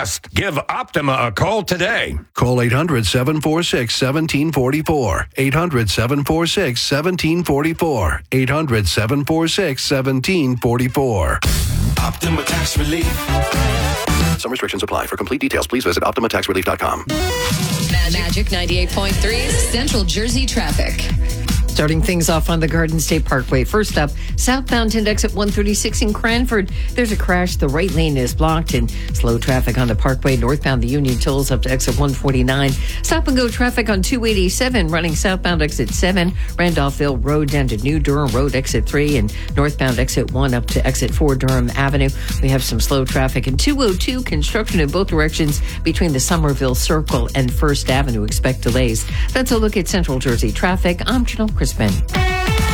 Give Optima a call today. Call 800-746-1744. 800-746-1744. 800-746-1744. Optima Tax Relief. Some restrictions apply. For complete details, please visit OptimaTaxRelief.com. Magic 98.3 Central Jersey traffic. Starting things off on the Garden State Parkway. First up, southbound to exit 136 in Cranford. There's a crash. The right lane is blocked and slow traffic on the Parkway. Northbound the Union Tolls up to exit 149. Stop and go traffic on 287 running southbound exit 7. Randolphville Road down to New Durham Road exit 3 and northbound exit 1 up to exit 4 Durham Avenue. We have some slow traffic in 202. Construction in both directions between the Somerville Circle and First Avenue. Expect delays. That's a look at Central Jersey traffic. I'm Janelle Crispin.